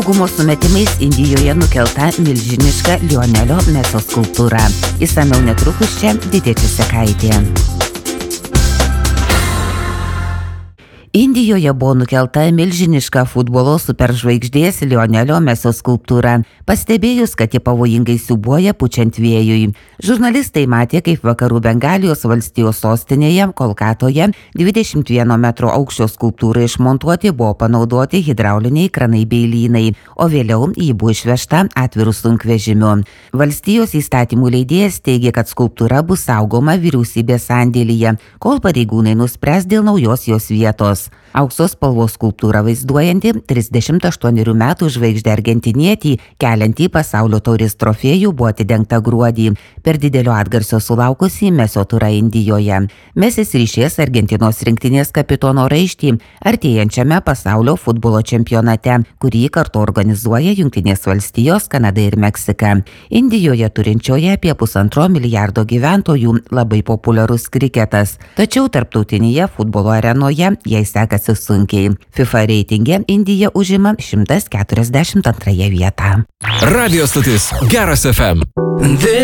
Gumos sumetimais Indijoje nukelta milžiniška Lionelio Mesio skulptūra. Išsamiau netrukus čia Didė Česekaitė. Indijoje buvo nukelta milžiniška futbolo superžvaigždės Lionelio Mesio skulptūra, pastebėjus, kad ji pavojingai siūbuoja pučiant vėjui. Žurnalistai matė, kaip vakarų Bengalijos valstijos sostinėje, Kolkatoje, 21 metro aukščio skulptūrai išmontuoti buvo panaudoti hidrauliniai kranai bei lynai, o vėliau ji buvo išvežta atvirų sunkvežimiu. Valstijos įstatymų leidėjas teigia, kad skulptūra bus saugoma vyriausybės sandėlyje, kol pareigūnai nuspręs dėl naujos jos vietos. Aukso spalvos skulptūra vaizduojanti 38 metų žvaigždę argentinietį, keliantį pasaulio taurės trofėjų, buvo atidengta gruodį, per didelio atgarsio sulaukusį Mesio turą Indijoje. Mesis ryšės Argentinos rinktinės kapitono raištį artėjančiame pasaulio futbolo čempionate, kurį kartu organizuoja Jungtinės valstijos, Kanada ir Meksika. Indijoje turinčioje apie 1,5 milijardo gyventojų labai populiarus kriketas, tačiau tarptautinėje futbolo arenoje jai sekasi sunkiai. FIFA reitinge Indija užima 142 vietą. Radio stotis Geras FM.